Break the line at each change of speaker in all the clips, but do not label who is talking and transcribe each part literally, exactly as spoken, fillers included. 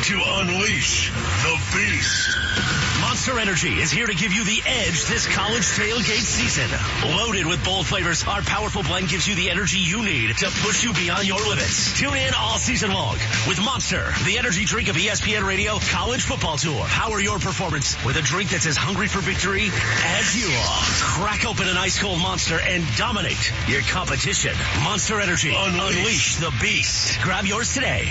to unleash the beast.
Monster Energy is here to give you the edge this college tailgate season. Loaded with bold flavors, our powerful blend gives you the energy you need to push you beyond your limits. Tune in all season long with Monster, the energy drink of E S P N Radio College Football Tour. Power your performance with a drink that's as hungry for victory as you are. Crack open an ice cold Monster and dominate your competition. Monster Energy. Unleash, Unleash the beast. Grab yours today.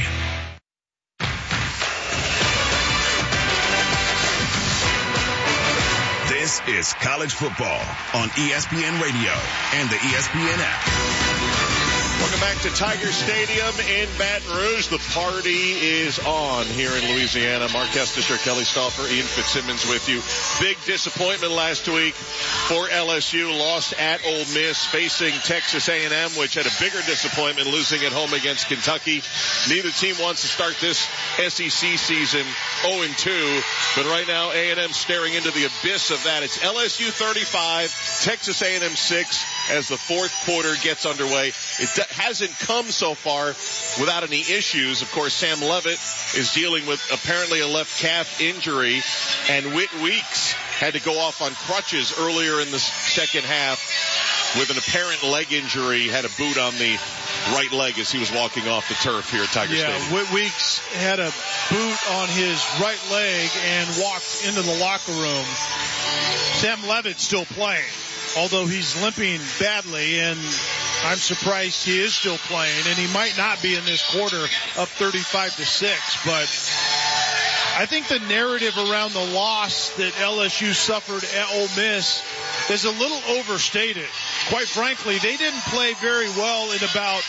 This is college football on E S P N Radio and the E S P N app.
Welcome back to Tiger Stadium in Baton Rouge. The party is on here in Louisiana. Mark Estisher, Kelly Stauffer, Ian Fitzsimmons with you. Big disappointment last week for L S U. Lost at Ole Miss, facing Texas A and M, which had a bigger disappointment, losing at home against Kentucky. Neither team wants to start this S E C season oh and two, but right now A and M staring into the abyss of that. It's L S U thirty-five, Texas A and M six as the fourth quarter gets underway. It hasn't come so far without any issues. Of course, Sam Levitt is dealing with apparently a left calf injury, and Whit Weeks had to go off on crutches earlier in the second half with an apparent leg injury, had a boot on the right leg as he was walking off the turf here at Tiger
yeah,
Stadium.
Whit Weeks had a boot on his right leg and walked into the locker room. Sam Levitt still playing, although he's limping badly, and I'm surprised he is still playing, and he might not be in this quarter up thirty-five to six, but I think the narrative around the loss that L S U suffered at Ole Miss is a little overstated. Quite frankly, they didn't play very well in about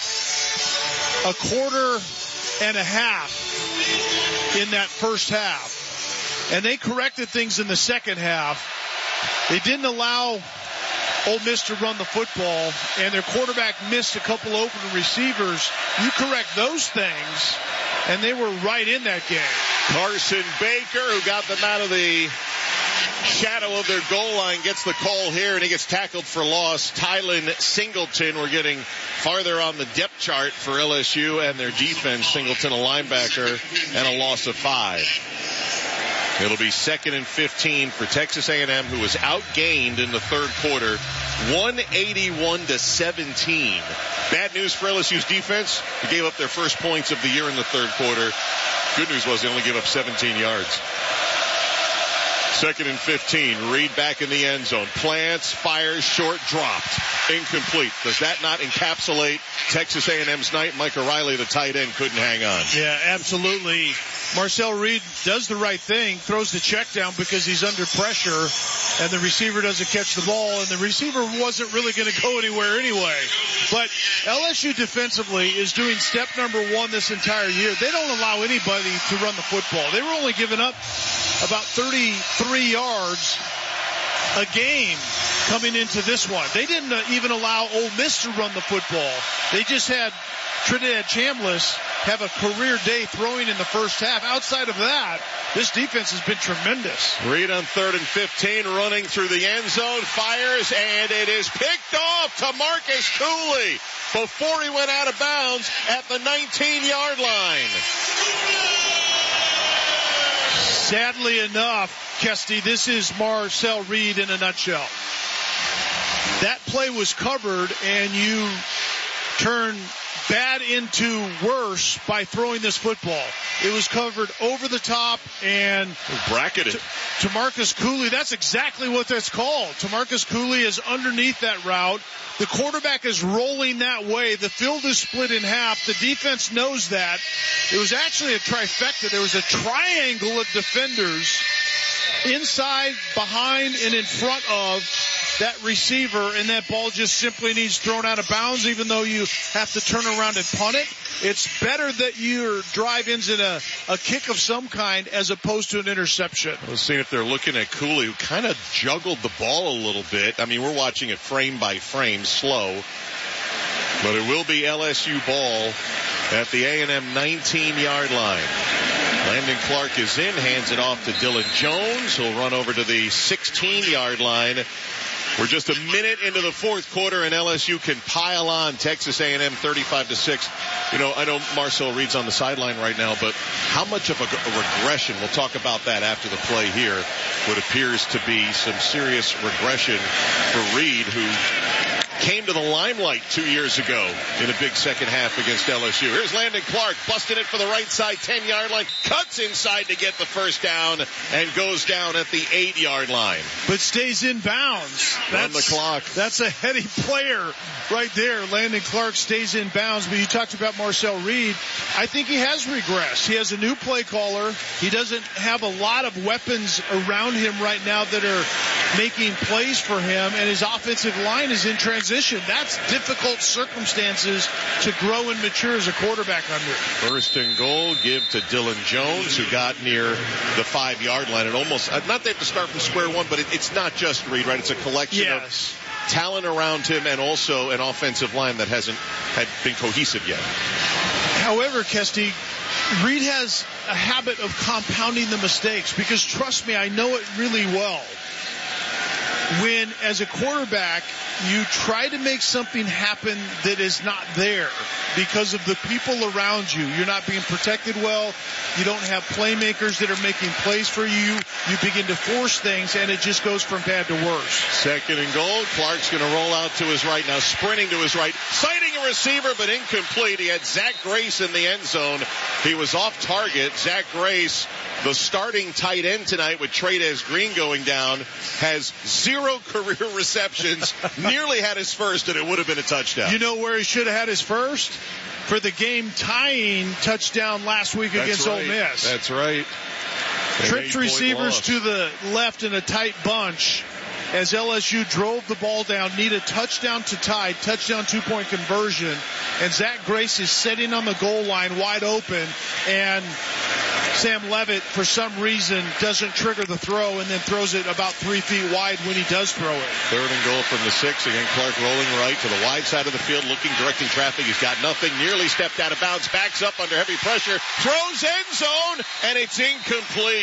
a quarter and a half in that first half, and they corrected things in the second half. They didn't allow Ole Miss to run the football, and their quarterback missed a couple open receivers. You correct those things, and they were right in that game.
Carson Baker, who got them out of the shadow of their goal line, gets the call here, and he gets tackled for loss. Tylen Singleton, we're getting farther on the depth chart for L S U and their defense. Singleton, a linebacker, and a loss of five. It'll be second and fifteen for Texas A and M, who was outgained in the third quarter, one eighty-one to seventeen. Bad news for L S U's defense. They gave up their first points of the year in the third quarter. Good news was they only gave up seventeen yards. Second and fifteen. Reed back in the end zone. Plants, fires, short, dropped. Incomplete. Does that not encapsulate Texas A and M's night? Mike O'Reilly, the tight end, couldn't hang on.
Yeah, absolutely. Marcel Reed does the right thing, throws the check down because he's under pressure, and the receiver doesn't catch the ball, and the receiver wasn't really going to go anywhere anyway. But L S U defensively is doing step number one this entire year. They don't allow anybody to run the football. They were only giving up about thirty-three yards a game coming into this one. They didn't even allow Ole Miss to run the football. They just had Trinidad Chambliss have a career day throwing in the first half. Outside of that, this defense has been tremendous.
Reed on third and fifteen, running through the end zone, fires, and it is picked off to Marcus Cooley before he went out of bounds at the nineteen-yard line.
Sadly enough, Kesty, this is Marcel Reed in a nutshell. That play was covered, and you turn bad into worse by throwing this football. It was covered over the top, and
bracketed.
To Marcus Cooley, that's exactly what that's called. To Marcus Cooley is underneath that route. The quarterback is rolling that way. The field is split in half. The defense knows that. It was actually a trifecta. There was a triangle of defenders inside, behind, and in front of that receiver, and that ball just simply needs thrown out of bounds, even though you have to turn around and punt it. It's better that your drive ends in a, a kick of some kind as opposed to an interception.
Let's see if they're looking at Cooley, who kind of juggled the ball a little bit. I mean, we're watching it frame by frame, slow. But it will be L S U ball at the A and M nineteen-yard line. Landon Clark is in, hands it off to Dylan Jones. He'll run over to the sixteen-yard line We're just a minute into the fourth quarter, and L S U can pile on Texas A and M thirty-five to six. You know, I know Marcel Reed's on the sideline right now, but how much of a, a regression, we'll talk about that after the play here, what appears to be some serious regression for Reed, who came to the limelight two years ago in a big second half against L S U. Here's Landon Clark, busting it for the right side, ten-yard line, cuts inside to get the first down, and goes down at the eight-yard line.
But stays in bounds.
Run the clock.
That's a heady player right there. Landon Clark stays in bounds. But you talked about Marcel Reed. I think he has regressed. He has a new play caller. He doesn't have a lot of weapons around him right now that are making plays for him, and his offensive line is in transition. That's difficult circumstances to grow and mature as a quarterback under.
First and goal, give to Dylan Jones, who got near the five-yard line. It almost, not they have to start from square one, but it, it's not just Reed, right? It's a collection
yes.
of talent around him and also an offensive line that hasn't had been cohesive yet.
However, Kesty, Reed has a habit of compounding the mistakes because, trust me, I know it really well. When, as a quarterback, you try to make something happen that is not there because of the people around you. You're not being protected well. You don't have playmakers that are making plays for you. You begin to force things, and it just goes from bad to worse.
Second and goal. Clark's going to roll out to his right now, sprinting to his right, sighting a receiver, but incomplete. He had Zach Grace in the end zone. He was off target. Zach Grace, the starting tight end tonight with Trey'Dez Green going down, has zero career receptions, nearly had his first, and it would have been a touchdown.
You know where he should have had his first? For the game-tying touchdown last week
That's
against
right.
Ole Miss.
That's right.
Tripped receivers to the left in a tight bunch as L S U drove the ball down, needed touchdown to tie, touchdown two-point conversion, and Zach Grace is sitting on the goal line wide open, and Sam Levitt, for some reason, doesn't trigger the throw and then throws it about three feet wide when he does throw it.
Third and goal from the six. Again, Clark rolling right to the wide side of the field, looking, directing traffic. He's got nothing. Nearly stepped out of bounds. Backs up under heavy pressure. Throws end zone, and it's incomplete.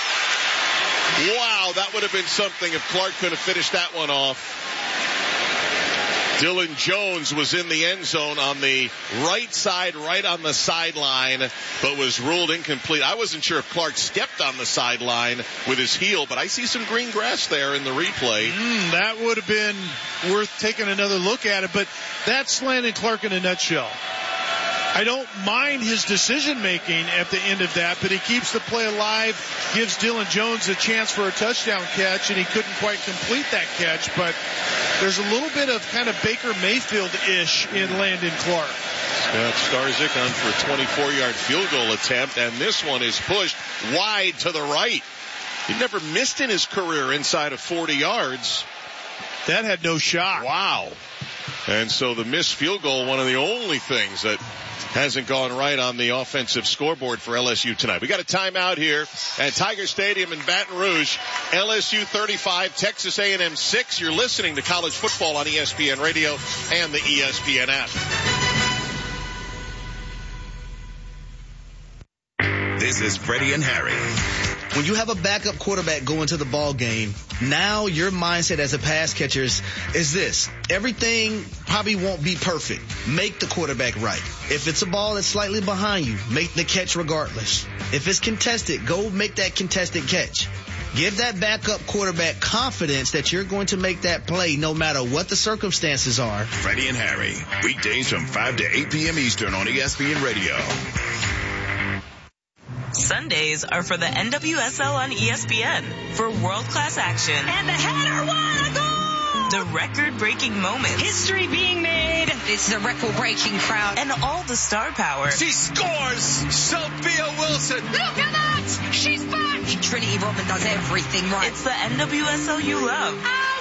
Wow, that would have been something if Clark could have finished that one off. Dylan Jones was in the end zone on the right side, right on the sideline, but was ruled incomplete. I wasn't sure if Clark stepped on the sideline with his heel, but I see some green grass there in the replay.
Mm, that would have been worth taking another look at it, but that's Landon Clark in a nutshell. I don't mind his decision-making at the end of that, but he keeps the play alive, gives Dylan Jones a chance for a touchdown catch, and he couldn't quite complete that catch. But there's a little bit of kind of Baker Mayfield-ish in Landon Clark.
Scott Starzik on for a twenty-four-yard field goal attempt, and this one is pushed wide to the right. He never missed in his career inside of forty yards.
That had no shot.
Wow. And so the missed field goal, one of the only things that hasn't gone right on the offensive scoreboard for L S U tonight. We got a timeout here at Tiger Stadium in Baton Rouge. L S U thirty-five, Texas A and M six. You're listening to college football on E S P N Radio and the E S P N app.
This is Freddie and Harry.
When you have a backup quarterback going to the ball game, now your mindset as a pass catcher is, is this. Everything probably won't be perfect. Make the quarterback right. If it's a ball that's slightly behind you, make the catch regardless. If it's contested, go make that contested catch. Give that backup quarterback confidence that you're going to make that play no matter what the circumstances are.
Freddie and Harry, weekdays from five to eight p.m. Eastern on E S P N Radio.
Sundays are for the N W S L on E S P N for world-class action.
And the header, what a goal!
The record-breaking moments.
History being made. It's a record-breaking crowd.
And all the star power.
She scores! Sophia Wilson!
Look at that! She's back! Trinity Rodman does everything right.
It's the N W S L you love.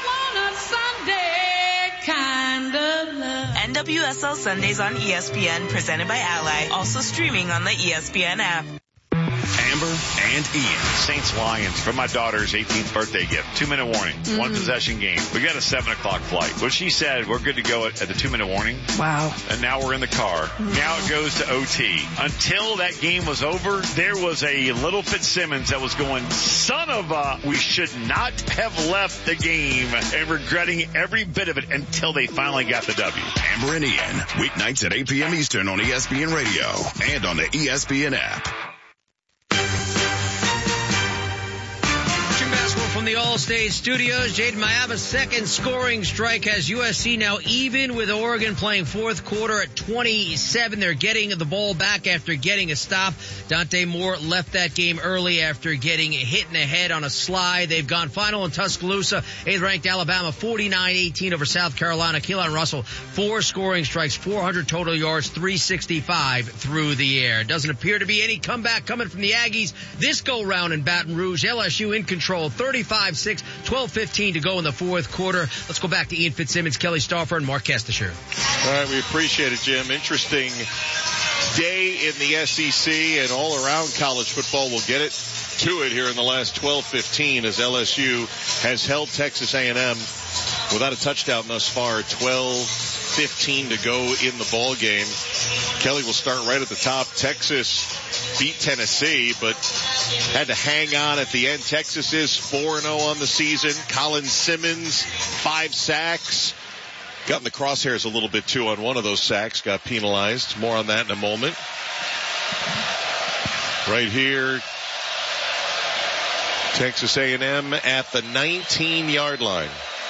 I want a Sunday kind of love.
N W S L Sundays on E S P N, presented by Ally. Also streaming on the E S P N app.
Amber and Ian.
Saints Lions for my daughter's eighteenth birthday gift. Two minute warning. Mm-hmm. One possession game. We got a seven o'clock flight. Well, she said we're good to go at, at the two minute warning.
Wow.
And now we're in the car.
Mm-hmm.
Now it goes to O T. Until that game was over, there was a little Fitzsimmons that was going, son of a, we should not have left the game, and regretting every bit of it until they finally got the W.
Amber and Ian, weeknights at eight p.m. Eastern on E S P N Radio and on the E S P N app.
From the All-State Studios, Jaden Mayava's second scoring strike has U S C now even with Oregon, playing fourth quarter at twenty-seven. They're getting the ball back after getting a stop. Dante Moore left that game early after getting hit in the head on a slide. They've gone final in Tuscaloosa. eighth-ranked Alabama, forty-nine eighteen over South Carolina. Keelan Russell, four scoring strikes, four hundred total yards, three sixty-five through the air. Doesn't appear to be any comeback coming from the Aggies this go-round in Baton Rouge. L S U in control, thirty-five six, twelve fifteen to go in the fourth quarter. Let's go back to Ian Fitzsimmons, Kelly Stauffer, and Mark Kestisher.
All right, we appreciate it, Jim. Interesting day in the S E C and all around college football. We'll get it to it here in the last twelve fifteen as L S U has held Texas A and M without a touchdown thus far. twelve fifteen to go in the ball game. Kelly will start right at the top. Texas beat Tennessee, but had to hang on at the end. Texas is four and oh on the season. Colin Simmons, five sacks. Got in the crosshairs a little bit, too, on one of those sacks. Got penalized. More on that in a moment. Right here, Texas A and M at the nineteen-yard line.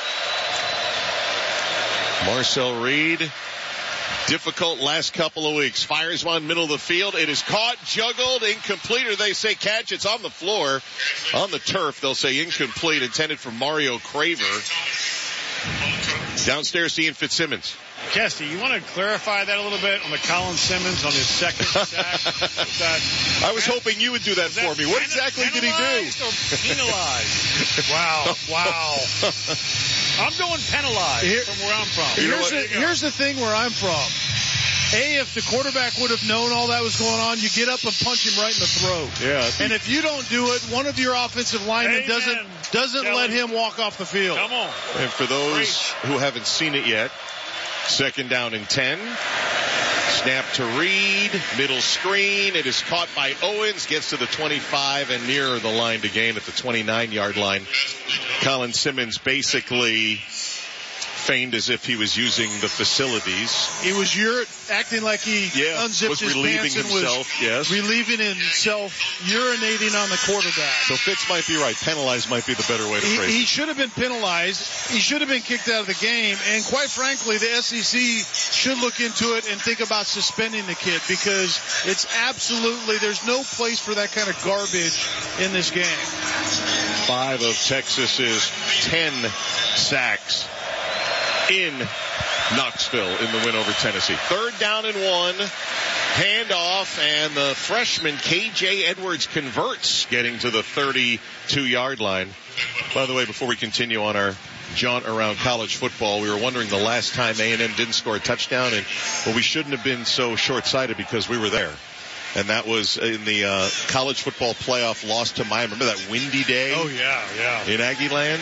Marcel Reed, difficult last couple of weeks. Fires one middle of the field. It is caught, juggled, incomplete, or they say catch. It's on the floor, on the turf. They'll say incomplete, intended for Mario Craver. Downstairs, Ian Fitzsimmons.
Kesty, you want to clarify that a little bit on the Colin Simmons on his second sack?
I was hoping you would do that for me. What exactly did he do?
Or penalized? Wow, wow. I'm going penalized Here, from where I'm from. Here's the, here's the thing where I'm from. A, if the quarterback would have known all that was going on, you get up and punch him right in the throat.
Yeah.
And if you don't do it, one of your offensive linemen Amen. doesn't doesn't let him walk off the field.
Come on. And for those Preach. who haven't seen it yet, second down and ten. Snap to Reed. Middle screen. It is caught by Owens. Gets to the twenty-five and near the line to gain at the twenty-nine-yard line. Colin Simmons basically feigned as if he was using the facilities.
He was ur- acting like he
yeah,
unzipped
was
his
relieving
pants and
himself,
was
yes.
relieving himself, urinating on the quarterback.
So Fitz might be right. Penalized might be the better way to
he,
phrase it.
He should have been penalized. He should have been kicked out of the game. And quite frankly, the S E C should look into it and think about suspending the kid, because it's absolutely, there's no place for that kind of garbage in this game.
Five of Texas's ten sacks in Knoxville in the win over Tennessee. Third down and one. Handoff, and the freshman K J Edwards converts, getting to the thirty-two-yard line. By the way, before we continue on our jaunt around college football, we were wondering the last time A and M didn't score a touchdown, and well, we shouldn't have been so short-sighted because we were there. And that was in the uh, college football playoff loss to Miami. Remember that windy day?
Oh, yeah, yeah.
In Aggie Land?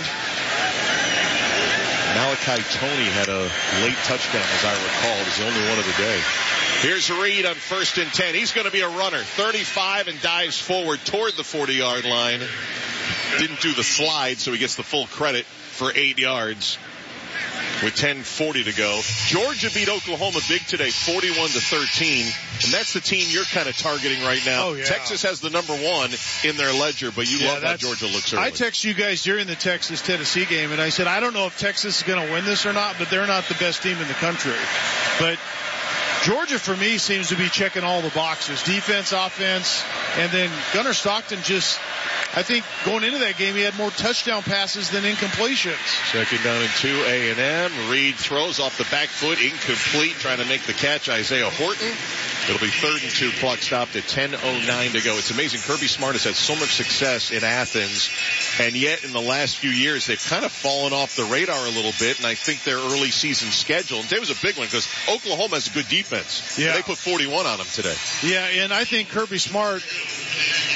Malachi Toney had a late touchdown, as I recall. It was the only one of the day. Here's Reed on first and ten. He's going to be a runner. thirty-five and dives forward toward the forty-yard line. Didn't do the slide, so he gets the full credit for eight yards. With ten forty to go. Georgia beat Oklahoma big today, forty-one to thirteen. And that's the team you're kind of targeting right now.
Oh, yeah.
Texas has the number one in their ledger, but you
yeah,
love how Georgia looks early.
I texted you guys during the Texas-Tennessee game, and I said, I don't know if Texas is going to win this or not, but they're not the best team in the country. But Georgia, for me, seems to be checking all the boxes. Defense, offense, and then Gunnar Stockton just, I think, going into that game, he had more touchdown passes than incompletions.
Second down and two, A and M. Reed throws off the back foot, incomplete, trying to make the catch, Isaiah Horton. It'll be third and two, clock stopped at ten oh nine to go. It's amazing. Kirby Smart has had so much success in Athens, and yet in the last few years, they've kind of fallen off the radar a little bit, and I think their early season schedule, and today was a big one because Oklahoma has a good defense.
Yeah.
They put forty-one on them today.
Yeah, and I think Kirby Smart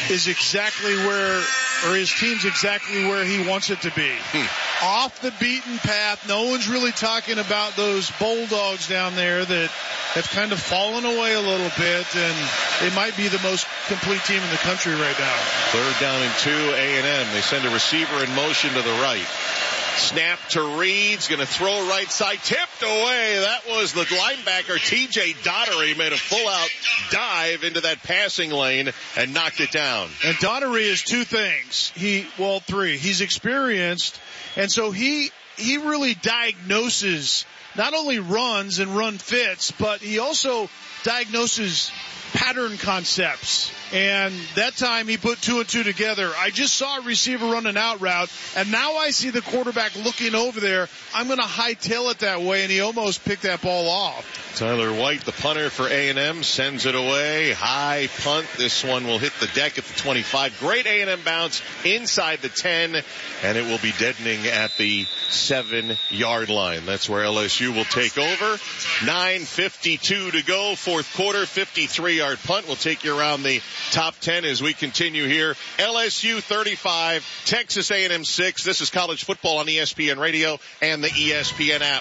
is exactly where, or his team's exactly where he wants it to be. Hmm. Off the beaten path. No one's really talking about those Bulldogs down there that have kind of fallen away a little bit, and they might be the most complete team in the country right now.
Third down and two, A and M. They send a receiver in motion to the right. Snap to Reed's going to throw right side, tipped away. That was the linebacker T J Daugherty, made a full out dive into that passing lane and knocked it down.
And Daugherty is two things. He, well, three. He's experienced, and so he, he really diagnoses not only runs and run fits, but he also diagnoses pattern concepts. And that time he put two and two together. I just saw a receiver run an out route, and now I see the quarterback looking over there. I'm going to hightail it that way, and he almost picked that ball off.
Tyler White, the punter for A and M, sends it away. High punt. This one will hit the deck at the twenty-five. Great A and M bounce inside the ten, and it will be deadening at the seven-yard line. That's where L S U will take over. nine fifty-two to go, fourth quarter, fifty-three-yard punt. We'll take you around the top ten as we continue here. L S U thirty-five, Texas A and M six. This is college football on E S P N Radio and the E S P N app.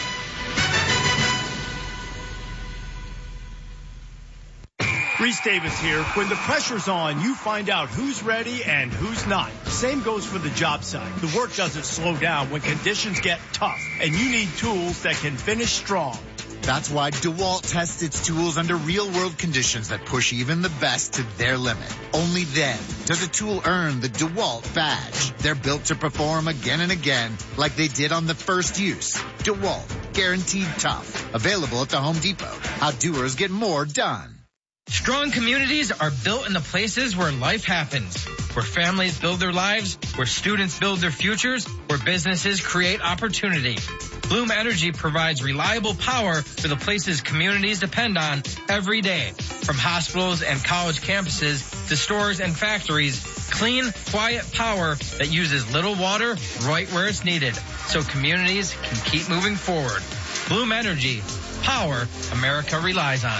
Reese Davis here. When the pressure's on, you find out who's ready and who's not. Same goes for the job site. The work doesn't slow down when conditions get tough, and you need tools that can finish strong.
That's why DeWalt tests its tools under real-world conditions that push even the best to their limit. Only then does a tool earn the DeWalt badge. They're built to perform again and again like they did on the first use. DeWalt, guaranteed tough. Available at the Home Depot. How doers get more done.
Strong communities are built in the places where life happens, where families build their lives, where students build their futures, where businesses create opportunity. Bloom Energy provides reliable power for the places communities depend on every day. From hospitals and college campuses to stores and factories, clean, quiet power that uses little water right where it's needed, so communities can keep moving forward. Bloom Energy, power America relies on.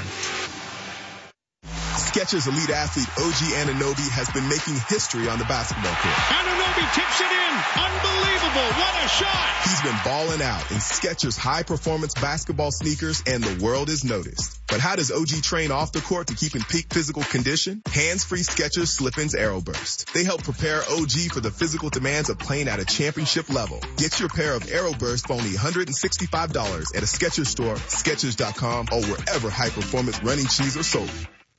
Skechers elite athlete O G Anunoby has been making history on the basketball court.
Anunoby tips it in. Unbelievable. What a shot.
He's been balling out in Skechers high-performance basketball sneakers, and the world is noticed. But how does O G train off the court to keep in peak physical condition? Hands-free Skechers Slip-ins Aeroburst. They help prepare O G for the physical demands of playing at a championship level. Get your pair of Aeroburst for only one hundred sixty-five dollars at a Skechers store, Skechers dot com, or wherever high-performance running shoes are sold.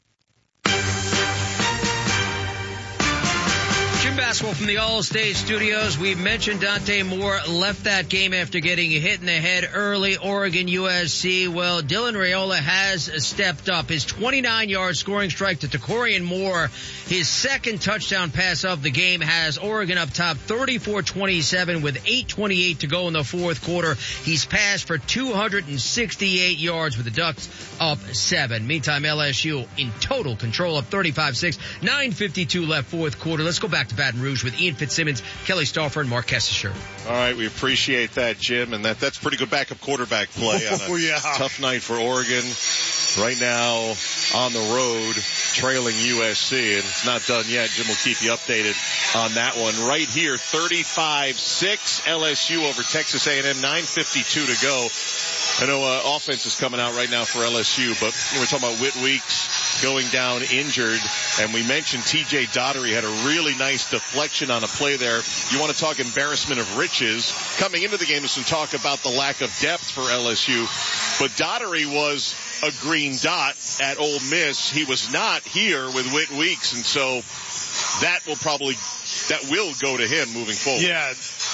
Basketball from the All-State Studios. We've mentioned Dante Moore left that game after getting hit in the head early. Oregon U S C. Well, Dylan Raiola has stepped up. His twenty-nine-yard scoring strike to Takorian Moore, his second touchdown pass of the game, has Oregon up top thirty-four twenty-seven with eight twenty-eight to go in the fourth quarter. He's passed for two hundred sixty-eight yards with the Ducks up seven. Meantime, L S U in total control up thirty-five six. nine fifty-two left fourth quarter. Let's go back to Baton Rouge with Ian Fitzsimmons, Kelly Stauffer, and Mark Kestecher.
All right, we appreciate that, Jim, and that that's pretty good backup quarterback play on a
oh, yeah.
tough night for Oregon. Right now on the road, trailing U S C, and it's not done yet. Jim will keep you updated on that one. Right here, thirty-five six, L S U over Texas A and M, nine fifty-two to go. I know uh, offense is coming out right now for L S U, but we're talking about Whit Weeks going down injured, and we mentioned T J Daugherty had a really nice deflection on a play there. You want to talk embarrassment of riches. Coming into the game, there's some talk about the lack of depth for L S U, but Daugherty was a green dot at Ole Miss. He was not here with Whit Weeks, and so that will probably, that will go to him moving forward.
Yeah.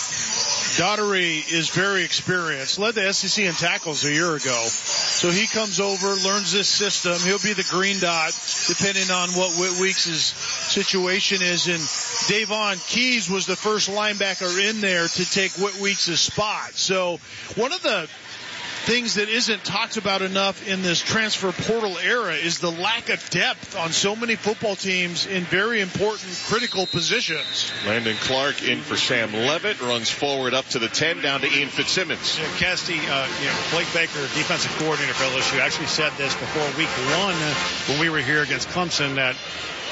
Daugherty is very experienced. Led the S E C in tackles a year ago. So he comes over, learns this system. He'll be the green dot depending on what Whit Weeks' situation is. And Davon Keys was the first linebacker in there to take Whit Weeks' spot. So one of the things that isn't talked about enough in this transfer portal era is the lack of depth on so many football teams in very important, critical positions.
Landon Clark in for Sam Levitt, runs forward up to the ten, down to Ian Fitzsimmons.
Yeah, Casty, uh, you know, Blake Baker, defensive coordinator for L S U, actually said this before week one uh, when we were here against Clemson, that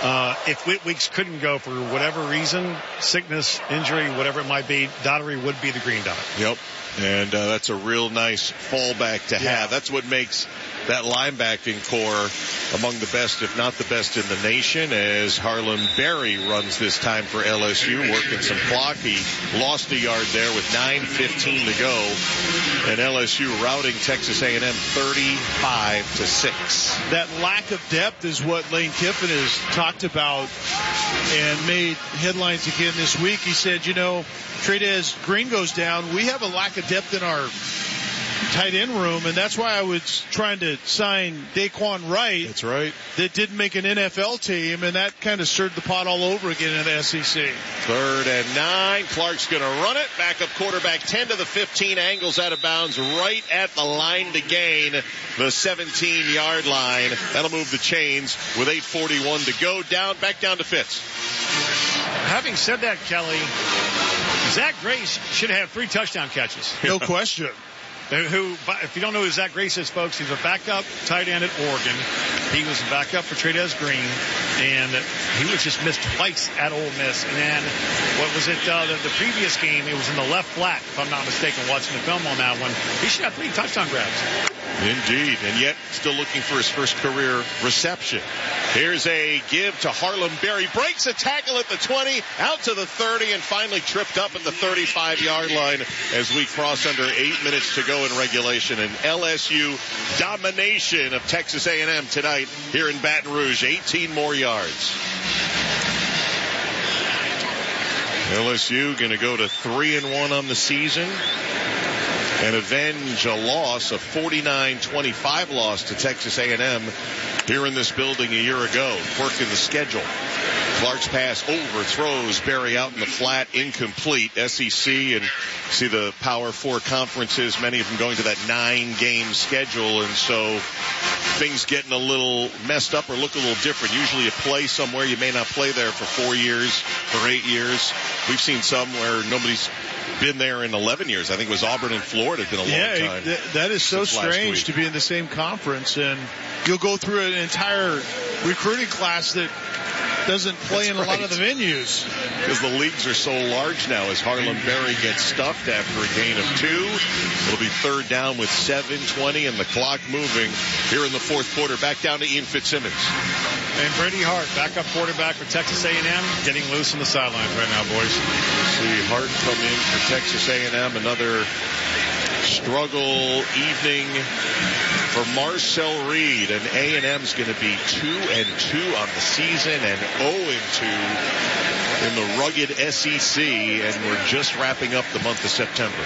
Uh, if Whit Weeks couldn't go for whatever reason, sickness, injury, whatever it might be, Daugherty would be the green dot.
Yep. And uh, that's a real nice fallback to
Yeah.
have. That's what makes that linebacking core among the best, if not the best in the nation, as Harlan Berry runs this time for L S U, working some clock. He lost a yard there with nine fifteen to go, and L S U routing Texas A and M thirty-five to six.
That lack of depth is what Lane Kiffin has talked about and made headlines again this week. He said, you know, Trey'Dez Green goes down. We have a lack of depth in our tight end room, and that's why I was trying to sign Daquan Wright.
That's right.
That didn't make an N F L team, and that kind of stirred the pot all over again in the S E C.
Third and nine. Clark's going to run it. Backup quarterback, ten to the fifteen, angles out of bounds right at the line to gain the seventeen-yard line. That'll move the chains with eight forty-one to go. Down, back down to Fitz.
Having said that, Kelly, Zach Grace should have three touchdown catches.
No question.
Who, if you don't know who Zach Grace is, folks, he's a backup tight end at Oregon. He was a backup for Trey'Dez Green, and he was just missed twice at Ole Miss. And then, what was it, uh, the, the previous game, it was in the left flat, if I'm not mistaken, watching the film on that one. He should have three touchdown grabs.
Indeed, and yet still looking for his first career reception. Here's a give to Harlan Berry. Breaks a tackle at the twenty, out to the thirty, and finally tripped up at the thirty-five-yard line as we cross under eight minutes to go in regulation. And L S U domination of Texas A and M tonight here in Baton Rouge. eighteen more yards. L S U going to go to three and one on the season and avenge a loss, a forty-nine twenty-five loss to Texas A and M here in this building a year ago. Quirk in the schedule. Clark's pass overthrows Berry out in the flat, incomplete. S E C and see the Power Four conferences, many of them going to that nine-game schedule, and so things getting a little messed up or look a little different. Usually you play somewhere, you may not play there for four years, for eight years. We've seen some where nobody's been there in eleven years. I think it was Auburn and Florida. It's been a long
yeah,
time.
Th- that is so strange to be in the same conference, and you'll go through an entire recruiting class that doesn't play That's in a right. lot of the venues.
Because the leagues are so large now as Harlan Berry gets stuffed after a gain of two. It'll be third down with seven twenty and the clock moving here in the fourth quarter. Back down to Ian Fitzsimmons.
And Brady Hart, backup quarterback for Texas A and M, getting loose on the sidelines right now, boys.
See Hart come in for Texas A and M. Another struggle evening for Marcel Reed, and A and M's going to be two and two on the season and oh and two in the rugged S E C, and we're just wrapping up the month of September.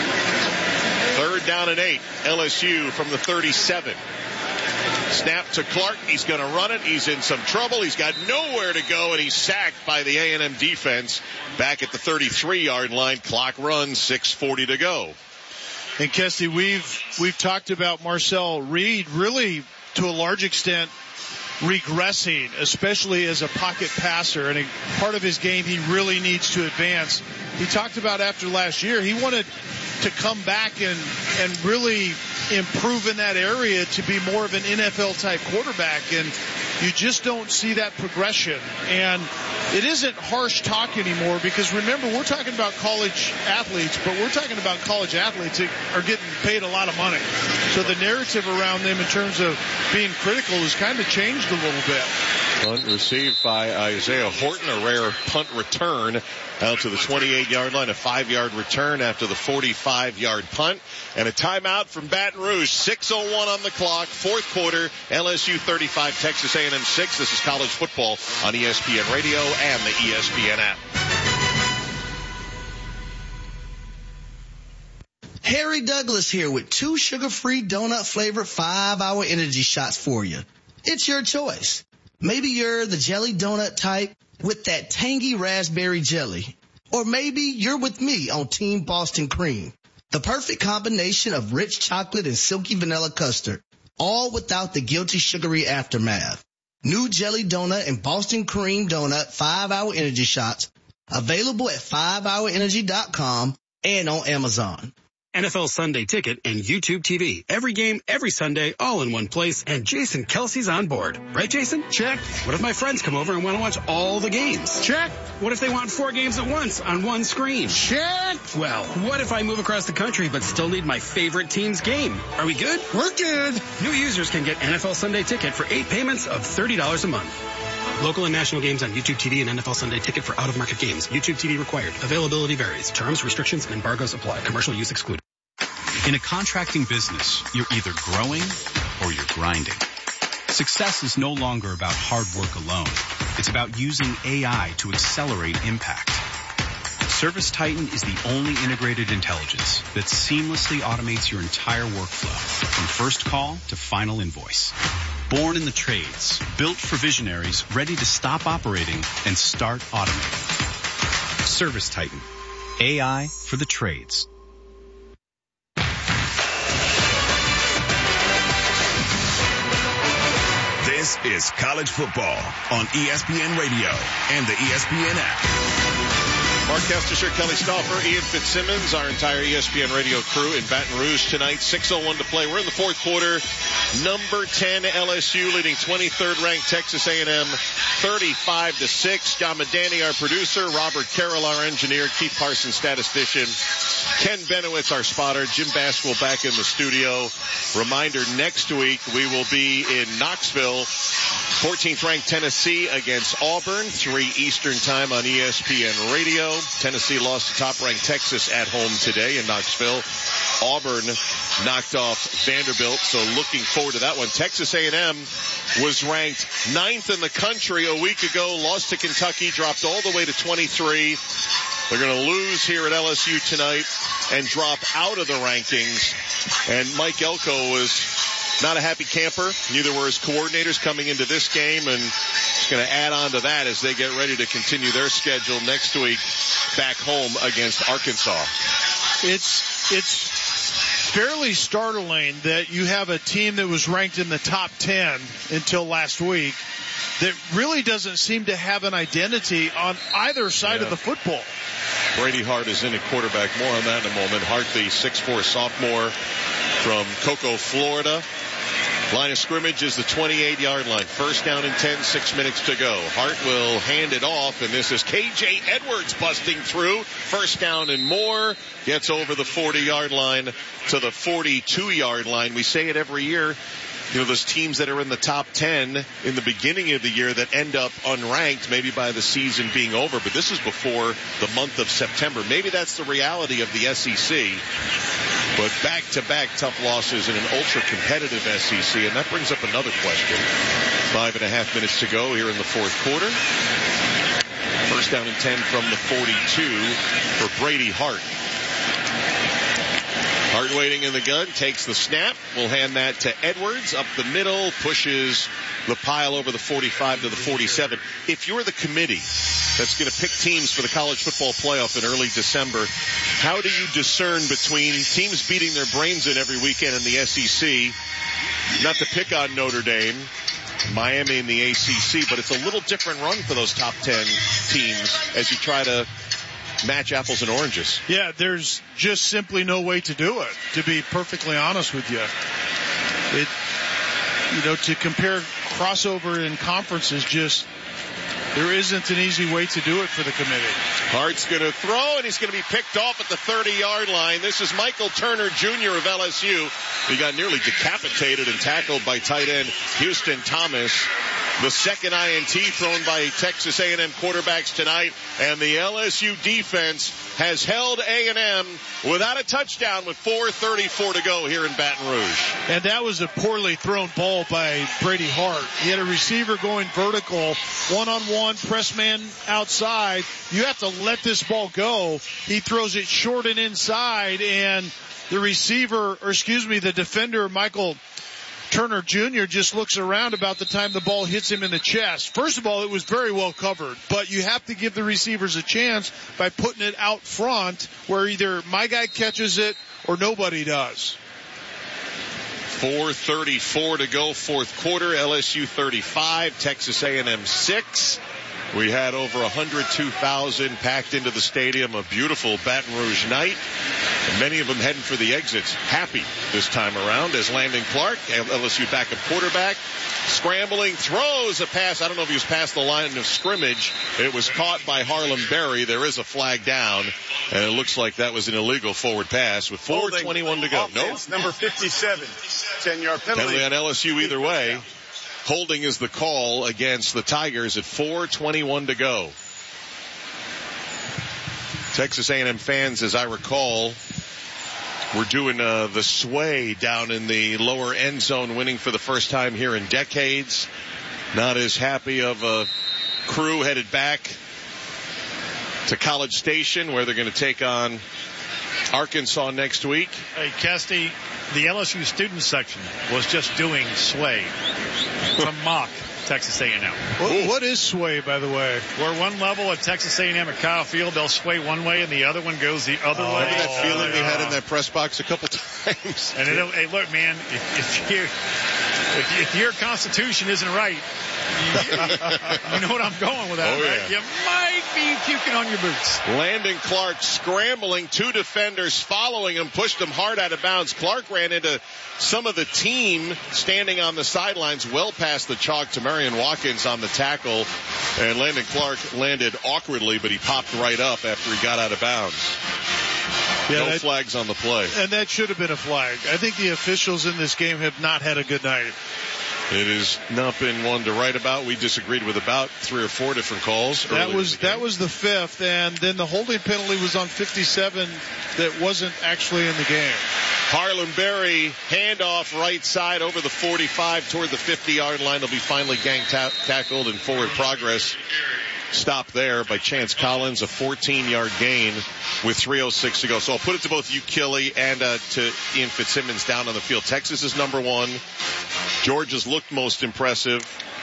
Third down and eight. L S U from the thirty-seven. Snap to Clark. He's going to run it. He's in some trouble. He's got nowhere to go, and he's sacked by the A and M defense back at the thirty-three-yard line. Clock runs, six forty to go.
And Kesty, we've we've talked about Marcel Reed really to a large extent regressing, especially as a pocket passer, and a part of his game he really needs to advance. He talked about after last year he wanted to come back and and really improve in that area to be more of an N F L type quarterback, and you just don't see that progression. And it isn't harsh talk anymore, because remember, we're talking about college athletes, but we're talking about college athletes that are getting paid a lot of money. So the narrative around them in terms of being critical has kind of changed a little bit.
Punt received by Isaiah Horton, a rare punt return out to the twenty-eight-yard line, a five-yard return after the forty-five-yard punt, and a timeout from Baton Rouge. six oh one on the clock, fourth quarter, L S U thirty-five, Texas A and M six. This is college football on E S P N Radio and the E S P N app.
Harry Douglas here with two sugar-free donut-flavored five-hour energy shots for you. It's your choice. Maybe you're the jelly donut type with that tangy raspberry jelly. Or maybe you're with me on Team Boston Cream. The perfect combination of rich chocolate and silky vanilla custard, all without the guilty sugary aftermath. New jelly donut and Boston Cream donut five-hour energy shots available at five hour energy dot com and on Amazon.
N F L Sunday Ticket, and YouTube T V. Every game, every Sunday, all in one place, and Jason Kelsey's on board. Right, Jason?
Check.
What if my friends come over and want to watch all the games?
Check.
What if they want four games at once on one screen?
Check.
Well, what if I move across the country but still need my favorite team's game? Are we good?
We're good.
New users can get N F L Sunday Ticket for eight payments of thirty dollars a month. Local and national games on YouTube T V and N F L Sunday Ticket for out-of-market games. YouTube T V required. Availability varies. Terms, restrictions, and embargoes apply. Commercial use excluded.
In a contracting business, you're either growing or you're grinding. Success is no longer about hard work alone. It's about using A I to accelerate impact. ServiceTitan is the only integrated intelligence that seamlessly automates your entire workflow, from first call to final invoice. Born in the trades, built for visionaries ready to stop operating and start automating. ServiceTitan, A I for the trades.
This is college football on E S P N Radio and the E S P N app.
Mark Kestisher, Kelly Stauffer, Ian Fitzsimmons, our entire E S P N radio crew in Baton Rouge tonight. six oh one to play. We're in the fourth quarter. Number ten L S U leading twenty-third ranked Texas A and M thirty-five to six. John Medani, our producer. Robert Carroll, our engineer. Keith Parsons, statistician. Ken Benowitz, our spotter. Jim Basquill back in the studio. Reminder, next week we will be in Knoxville. fourteenth ranked Tennessee against Auburn. three Eastern time on E S P N radio. Tennessee lost to top-ranked Texas at home today in Knoxville. Auburn knocked off Vanderbilt, so looking forward to that one. Texas A and M was ranked ninth in the country a week ago, lost to Kentucky, dropped all the way to twenty-three. They're going to lose here at L S U tonight and drop out of the rankings. And Mike Elko was not a happy camper. Neither were his coordinators coming into this game, and it's going to add on to that as they get ready to continue their schedule next week back home against Arkansas.
It's, it's fairly startling that you have a team that was ranked in the top ten until last week that really doesn't seem to have an identity on either side yeah. of the football.
Brady Hart is in at quarterback. More on that in a moment. Hart, the six foot four sophomore from Cocoa, Florida. Line of scrimmage is the twenty-eight yard line. First down and ten, six minutes to go. Hart will hand it off, and this is K J Edwards busting through. First down and more. Gets over the forty yard line to the forty-two yard line. We say it every year. You know, those teams that are in the top ten in the beginning of the year that end up unranked, maybe by the season being over. But this is before the month of September. Maybe that's the reality of the S E C. But back-to-back tough losses in an ultra-competitive S E C. And that brings up another question. Five and a half minutes to go here in the fourth quarter. First down and ten from the forty-two for Brady Hart. Hart waiting in the gun, takes the snap. We'll hand that to Edwards up the middle, pushes the pile over the forty-five to the forty-seven. If you're the committee that's going to pick teams for the college football playoff in early December, how do you discern between teams beating their brains in every weekend in the S E C, not to pick on Notre Dame, Miami in the A C C, but it's a little different run for those top ten teams as you try to match apples and oranges.
Yeah, there's just simply no way to do it, to be perfectly honest with you. It, you know, to compare crossover in conferences, just there isn't an easy way to do it for the committee.
Hart's going to throw, and he's going to be picked off at the thirty yard line. This is Michael Turner Junior of L S U. He got nearly decapitated and tackled by tight end Houston Thomas. The second I N T thrown by Texas A and M quarterbacks tonight, and the L S U defense has held A and M without a touchdown with four thirty-four to go here in Baton Rouge.
And that was a poorly thrown ball by Brady Hart. He had a receiver going vertical, one-on-one, press man outside. You have to let this ball go. He throws it short and inside, and the receiver, or excuse me, the defender, Michael Turner Junior just looks around about the time the ball hits him in the chest. First of all, it was very well covered, but you have to give the receivers a chance by putting it out front where either my guy catches it or nobody does.
four thirty-four to go, fourth quarter. L S U thirty-five, Texas A and M six. We had over one hundred two thousand packed into the stadium, a beautiful Baton Rouge night. And many of them heading for the exits, happy this time around as Landon Clark, L S U backup quarterback, scrambling, throws a pass. I don't know if he was past the line of scrimmage. It was caught by Harlem Berry. There is a flag down, and it looks like that was an illegal forward pass with four twenty-one to go. No,
number fifty-seven, ten-yard penalty.
Penalty on L S U either way. Holding is the call against the Tigers at four twenty-one to go. Texas A and M fans, as I recall, were doing uh, the sway down in the lower end zone, winning for the first time here in decades. Not as happy of a crew headed back to College Station, where they're going to take on Arkansas next week.
Hey, Kesty, the L S U student section was just doing sway to mock Texas A and M.
What, what is sway, by the way?
Where one level at Texas A and M at Kyle Field, they'll sway one way and the other one goes the other
oh,
way.
Remember that feeling we had in that press box a couple times?
And it'll, hey, look, man, if, if, you, if, if your Constitution isn't right, you, you know what I'm going with that,
oh,
right?
Yeah.
You might be puking on your boots.
Landon Clark scrambling, two defenders following him, pushed him hard out of bounds. Clark ran into some of the team standing on the sidelines well past the chalk to Marion Watkins on the tackle, and Landon Clark landed awkwardly, but he popped right up after he got out of bounds. Yeah, no that, flags on the play.
And that should have been a flag. I think the officials in this game have not had a good night.
It has not been one to write about. We disagreed with about three or four different calls.
That was that was the fifth, and then the holding penalty was on fifty-seven that wasn't actually in the game.
Harlem Berry, handoff right side over the forty-five toward the fifty-yard line. They'll be finally gang ta- tackled and forward progress. Stopped there by Chance Collins, a fourteen-yard gain with three oh six to go. So I'll put it to both you, Killy, and uh, to Ian Fitzsimmons down on the field. Texas is number one. Georgia's looked most impressive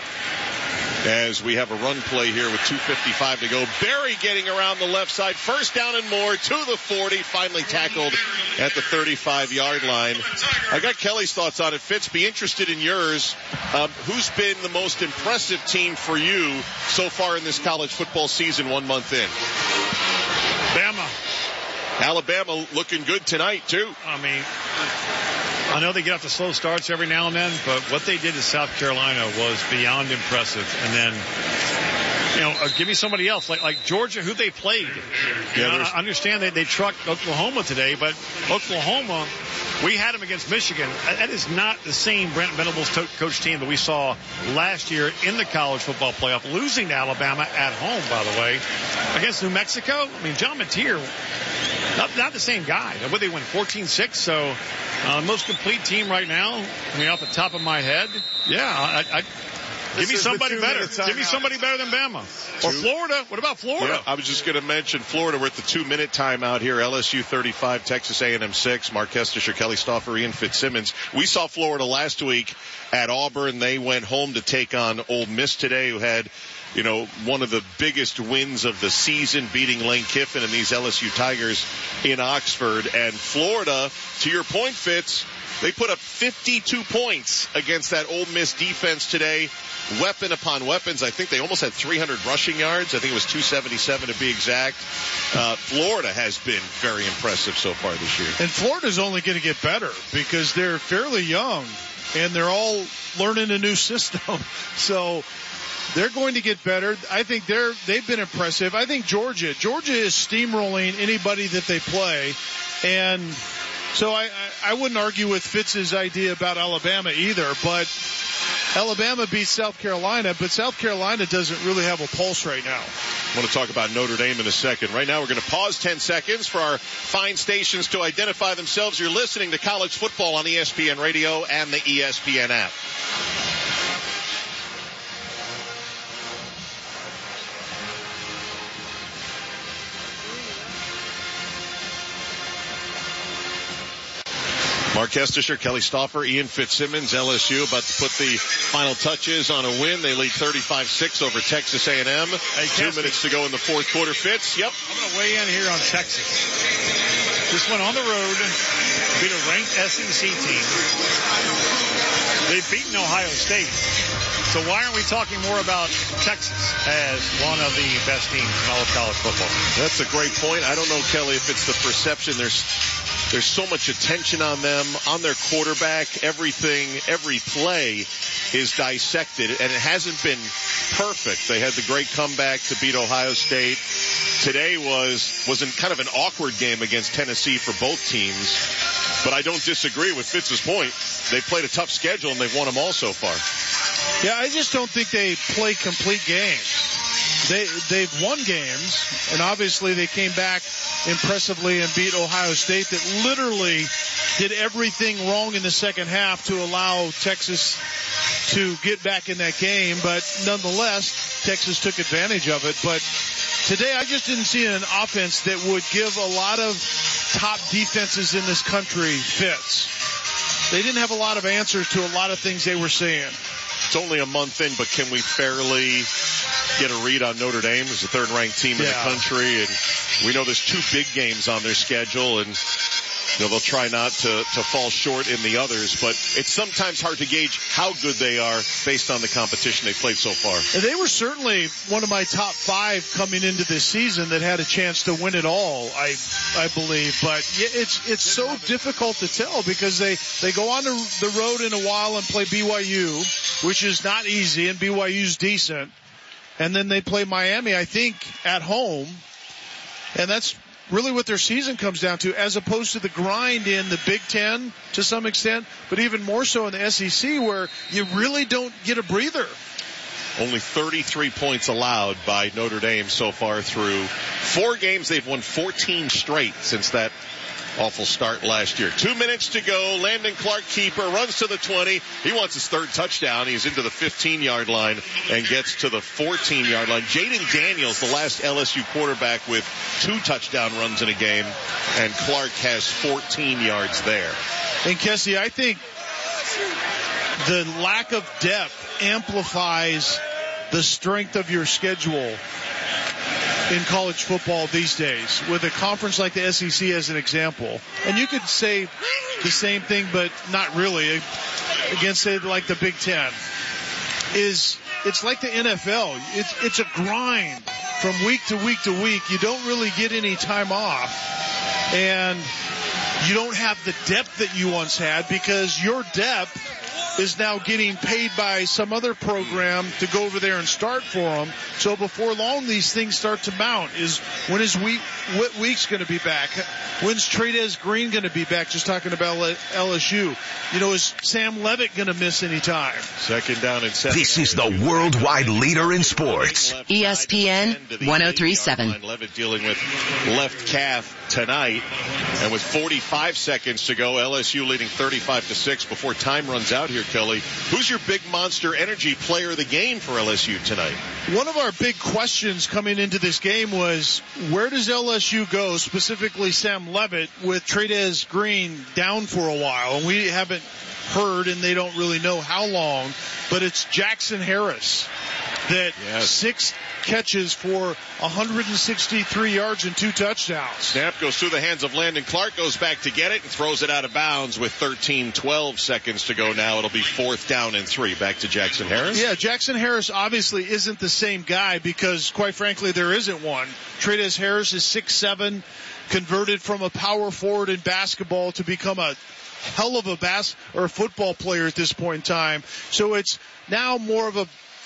as we have a run play here with two fifty-five to go. Berry getting around the left side. First down and more to the forty. Finally tackled at the thirty-five-yard line. I got Kelly's thoughts on it. Fitz, be interested in yours. Um, who's been the most impressive team for you so far in this college football season one month in?
Bama.
Alabama looking good tonight, too.
I mean, I know they get off to slow starts every now and then, but what they did to South Carolina was beyond impressive. And then, you know, uh, give me somebody else, like like Georgia, who they played. You yeah, know, I understand that they trucked Oklahoma today, but Oklahoma, we had them against Michigan. That is not the same Brent Venables to- coach team that we saw last year in the college football playoff, losing to Alabama at home, by the way, against New Mexico. I mean, John Mateer, not, not the same guy. What they win, fourteen six, so uh, most complete team right now. I mean, off the top of my head, yeah, I, I give me somebody better. Give me somebody better than Bama. Or Florida. What about Florida?
Yeah, I was just going to mention Florida. We're at the two-minute timeout here. L S U thirty-five, Texas A and M six. Mark Kestisher, Kelly Stauffer, Ian Fitzsimmons. We saw Florida last week at Auburn. They went home to take on Ole Miss today, who had, you know, one of the biggest wins of the season, beating Lane Kiffin and these L S U Tigers in Oxford. And Florida, to your point, Fitz, they put up fifty-two points against that Ole Miss defense today. Weapon upon weapons. I think they almost had three hundred rushing yards. I think it was two seventy-seven to be exact. Uh, Florida has been very impressive so far this year.
And Florida's only going to get better because they're fairly young and they're all learning a new system. So they're going to get better. I think they're, they've been impressive. I think Georgia, Georgia is steamrolling anybody that they play. And so I, I, I wouldn't argue with Fitz's idea about Alabama either, but Alabama beats South Carolina, but South Carolina doesn't really have a pulse right now.
I want to talk about Notre Dame in a second. Right now we're going to pause ten seconds for our fine stations to identify themselves. You're listening to College Football on E S P N Radio and the E S P N app. Mark Kestisher, Kelly Stauffer, Ian Fitzsimmons, L S U about to put the final touches on a win. They lead thirty-five six over Texas A and M. Hey, Two minutes to go in the fourth quarter. Fitz, yep.
I'm going to weigh in here on Texas. This one on the road, beat a ranked S E C team. They've beaten Ohio State. So why aren't we talking more about Texas as one of the best teams in all of college football?
That's a great point. I don't know, Kelly, if it's the perception. There's there's so much attention on them, on their quarterback. Everything, every play is dissected, and it hasn't been perfect. They had the great comeback to beat Ohio State. Today was was in kind of an awkward game against Tennessee for both teams. But I don't disagree with Fitz's point. They played a tough schedule, and they've won them all so far.
Yeah, I just don't think they play complete games. They, they've won games, and obviously they came back impressively and beat Ohio State that literally did everything wrong in the second half to allow Texas to get back in that game. But nonetheless, Texas took advantage of it. But today I just didn't see an offense that would give a lot of top defenses in this country fits. They didn't have a lot of answers to a lot of things they were seeing.
It's only a month in, but can we fairly get a read on Notre Dame as the third-ranked team in yeah. the country? And we know there's two big games on their schedule, and you know, they'll try not to, to fall short in the others, but it's sometimes hard to gauge how good they are based on the competition they played so far.
And they were certainly one of my top five coming into this season that had a chance to win it all, I I believe. But it's it's so difficult to tell because they, they go on the road in a while and play B Y U, which is not easy, and B Y U's decent. And then they play Miami, I think, at home. And that's really what their season comes down to, as opposed to the grind in the Big Ten to some extent, but even more so in the S E C where you really don't get a breather.
Only thirty-three points allowed by Notre Dame so far through four games. They've won fourteen straight since that awful start last year. Two minutes to go. Landon Clark, keeper, runs to the twenty. He wants his third touchdown. He's into the fifteen-yard line and gets to the fourteen-yard line. Jaden Daniels, the last L S U quarterback with two touchdown runs in a game, and Clark has fourteen yards there.
And Kessie, I think the lack of depth amplifies the strength of your schedule in college football these days, with a conference like the S E C as an example. And you could say the same thing, but not really, against, say, like the Big Ten. Is it's like the N F L. It's, it's a grind from week to week to week. You don't really get any time off. And you don't have the depth that you once had because your depth is now getting paid by some other program to go over there and start for them. So before long, these things start to mount. Is when is week, what week's going to be back? When's Trey'Dez Green going to be back? Just talking about L S U. You know, is Sam Levitt going to miss any time?
Second down and seven.
This is the worldwide leader in sports.
E S P N one oh three point seven.
Levitt dealing with left calf tonight. And with forty-five seconds to go, L S U leading thirty-five to six before time runs out here, Kelly. Who's your big Monster Energy player of the game for L S U tonight?
One of our big questions coming into this game was, where does L S U go, specifically Sam Levitt, with Trey'Dez Green down for a while? And we haven't heard, and they don't really know how long, but it's Jackson Harris that yes. six catches for one hundred sixty-three yards and two touchdowns.
Snap goes through the hands of Landon Clark, goes back to get it, and throws it out of bounds with thirteen twelve seconds to go now. It'll be fourth down and three. Back to Jackson Harris.
Yeah, Jackson Harris obviously isn't the same guy because, quite frankly, there isn't one. Trey'Dez Harris is six seven, converted from a power forward in basketball to become a hell of a bas- or football player at this point in time. So it's now more of a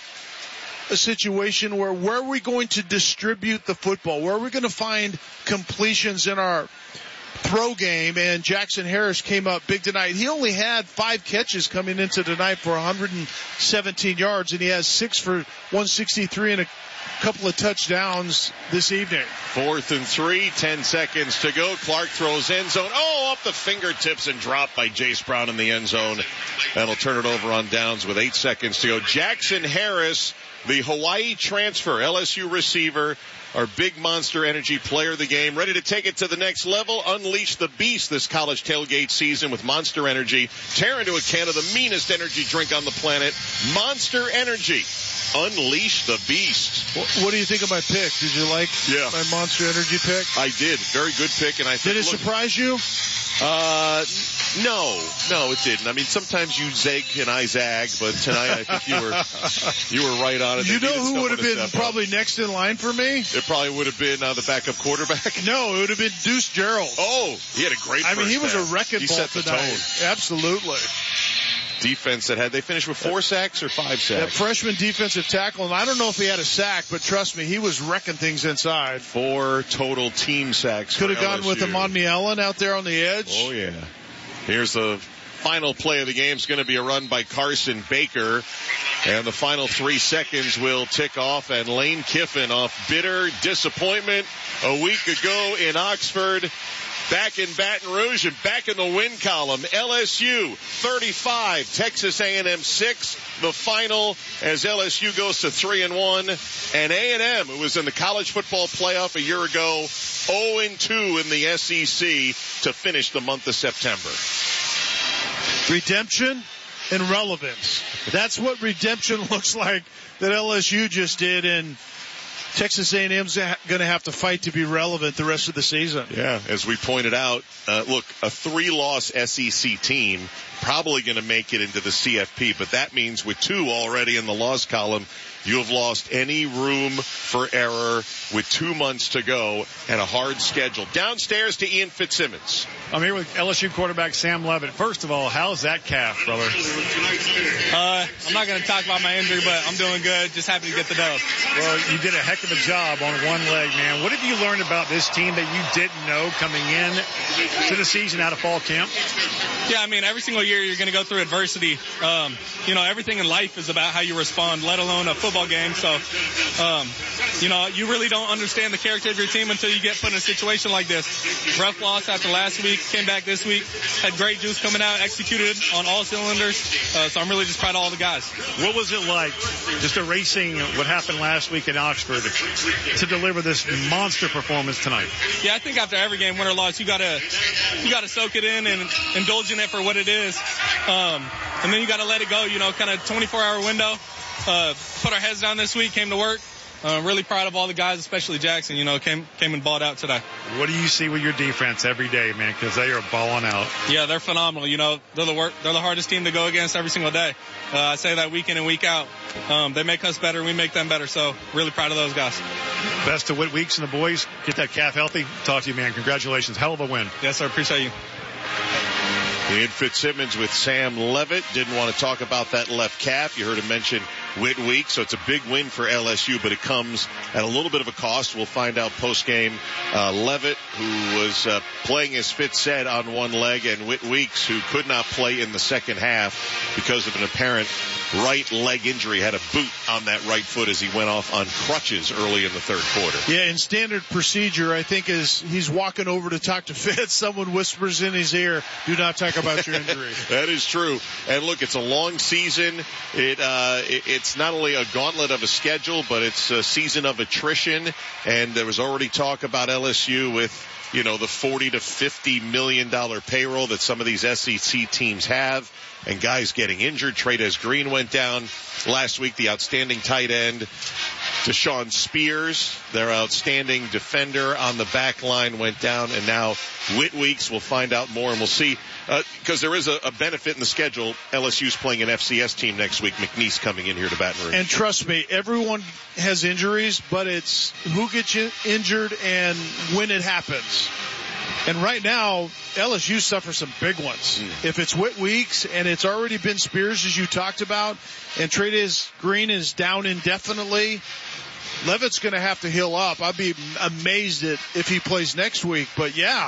a situation where where are we going to distribute the football? Where are we going to find completions in our throw game? And Jackson Harris came up big tonight. He only had five catches coming into tonight for one hundred seventeen yards, and he has six for one sixty-three and a couple of touchdowns this evening.
Fourth and three, ten seconds to go. Clark throws end zone. Oh, up the fingertips and dropped by Jace Brown in the end zone. That'll turn it over on downs with eight seconds to go. Jackson Harris, the Hawaii transfer, L S U receiver, our big Monster Energy player of the game, ready to take it to the next level. Unleash the beast this college tailgate season with Monster Energy. Tear into a can of the meanest energy drink on the planet, Monster Energy. Unleash the beast.
What do you think of my pick? Did you like
yeah.
my Monster Energy pick?
I did. Very good pick. And I think,
did it
look,
surprise you?
Uh, No, no, it didn't. I mean, sometimes you zig and I zag, but tonight I think you were you were right on it.
You know who would have been probably up. next in line for me?
It probably would have been uh, the backup quarterback.
No, it would have been Deuce Gerald.
Oh, he had a great.
I
first
mean, he was
half.
a wrecking
he
ball
set the
tonight.
tone.
Absolutely.
Defense that had they finished with four sacks or five sacks?
That freshman defensive tackle, and I don't know if he had a sack, but trust me, he was wrecking things inside.
Four total team sacks.
Could have gone with Amon Mielen out there on the edge.
Oh yeah. Here's the final play of the game. Is going to be a run by Carson Baker, and the final three seconds will tick off. And Lane Kiffin, off bitter disappointment a week ago in Oxford, back in Baton Rouge and back in the win column. L S U thirty-five, Texas A and M six. The final as L S U goes to three and one, and A and M, who was in the college football playoff a year ago, oh and two in the S E C to finish the month of September.
Redemption and relevance. That's what redemption looks like that L S U just did, and Texas A and M's going to have to fight to be relevant the rest of the season.
Yeah, as we pointed out, uh, look, a three-loss S E C team probably going to make it into the C F P, but that means with two already in the loss column, you have lost any room for error with two months to go and a hard schedule. Downstairs to Ian Fitzsimmons.
I'm here with L S U quarterback Sam Levitt. First of all, how's that calf, brother?
Uh, I'm not going to talk about my injury, but I'm doing good. Just happy to get the dub.
Well, you did a heck of a job on one leg, man. What have you learned about this team that you didn't know coming in to the season out of fall camp?
Yeah, I mean, every single year you're going to go through adversity. Um, you know, everything in life is about how you respond, let alone a football game. So, um, you know, you really don't understand the character of your team until you get put in a situation like this. Rough loss after last week, came back this week, had great juice coming out, executed on all cylinders. Uh, so I'm really just proud of all the guys.
What was it like just erasing what happened last week in Oxford to deliver this monster performance tonight?
Yeah, I think after every game, win or loss, you gotta you gotta soak it in and indulge in it for what it is, um, and then you gotta let it go. You know, kind of twenty-four hour window. Uh, put our heads down this week, came to work. Uh, really proud of all the guys, especially Jackson. You know, came came and balled out today.
What do you see with your defense every day, man? Because they are balling out.
Yeah, they're phenomenal. You know, they're the work. They're the hardest team to go against every single day. Uh, I say that week in and week out. Um, they make us better, we make them better. So really proud of those guys.
Best of Whit Weeks and the boys. Get that calf healthy. Talk to you, man. Congratulations. Hell of a win.
Yes, sir. Appreciate you.
Ian Fitzsimmons with Sam Levitt. Didn't want to talk about that left calf. You heard him mention Whit Week, so it's a big win for L S U, but it comes at a little bit of a cost. We'll find out post-game. Uh, Levitt, who was uh, playing, as Fitz said, on one leg, and Whit Weeks, who could not play in the second half because of an apparent right leg injury, had a boot on that right foot as he went off on crutches early in the third quarter.
Yeah, in standard procedure, I think as he's walking over to talk to Fitz, someone whispers in his ear, do not talk about your injury.
That is true. And look, it's a long season. It, uh, it, it's not only a gauntlet of a schedule, but it's a season of attrition. And there was already talk about L S U with, you know, the forty to fifty million dollars payroll that some of these S E C teams have, and guys getting injured. Trey'Dez Green went down last week, the outstanding tight end. Deshaun Spears, their outstanding defender on the back line, went down, and now Whit Weeks. We'll find out more, and we'll see, because uh, there is a, a benefit in the schedule. L S U's playing an F C S team next week. McNeese coming in here to Baton Rouge.
And trust me, everyone has injuries, but it's who gets injured and when it happens. And right now, L S U suffers some big ones. Mm. If it's Whit Weeks and it's already been Spears, as you talked about, and Trey'Dez Green is down indefinitely, Levitt's going to have to heal up. I'd be amazed at if he plays next week. But, yeah,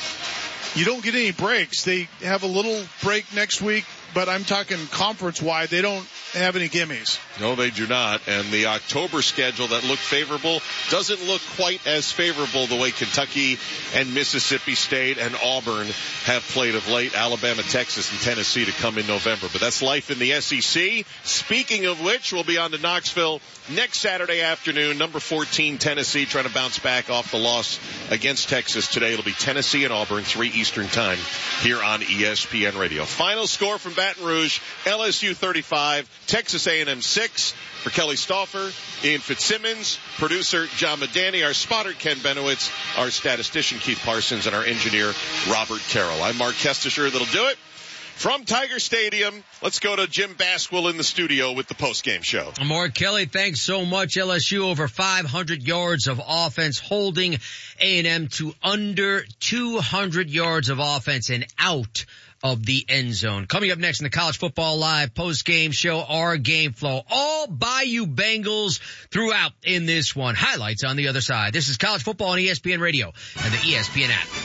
you don't get any breaks. They have a little break next week, but I'm talking conference-wide. They don't have any gimmies.
No, they do not. And the October schedule that looked favorable doesn't look quite as favorable the way Kentucky and Mississippi State and Auburn have played of late. Alabama, Texas, and Tennessee to come in November. But that's life in the S E C. Speaking of which, we'll be on to Knoxville next Saturday afternoon. Number fourteen, Tennessee, trying to bounce back off the loss against Texas today. It'll be Tennessee and Auburn, three Eastern time here on E S P N Radio. Final score from Baton Rouge, L S U thirty-five, Texas A and M six. For Kelly Stauffer, Ian Fitzsimmons, producer John Medani, our spotter Ken Benowitz, our statistician Keith Parsons, and our engineer Robert Carroll. I'm Mark Kestisher. That'll do it. From Tiger Stadium, let's go to Jim Basquill in the studio with the postgame show.
Mark Kelly, thanks so much. L S U over five hundred yards of offense, holding A and M to under two hundred yards of offense and out of the end zone. Coming up next in the College Football Live post-game show, our game flow. All Bayou Bengals throughout in this one. Highlights on the other side. This is College Football on E S P N Radio and the E S P N app.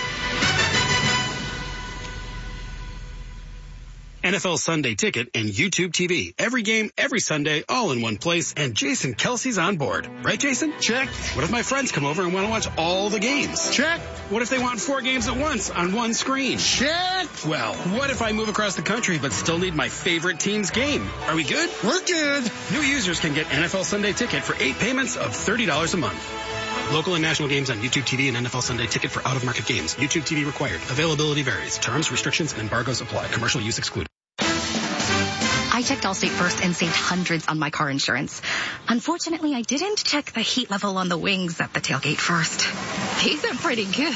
N F L Sunday Ticket and YouTube T V. Every game, every Sunday, all in one place. And Jason Kelsey's on board. Right, Jason?
Check.
What if my friends come over and want to watch all the games?
Check.
What if they want four games at once on one screen?
Check.
Well, what if I move across the country but still need my favorite team's game? Are we good?
We're good.
New users can get N F L Sunday Ticket for eight payments of thirty dollars a month. Local and national games on YouTube T V and N F L Sunday Ticket for out-of-market games. YouTube T V required. Availability varies. Terms, restrictions, and embargoes apply. Commercial use excluded.
I checked Allstate first and saved hundreds on my car insurance. Unfortunately, I didn't check the heat level on the wings at the tailgate first. These are pretty good.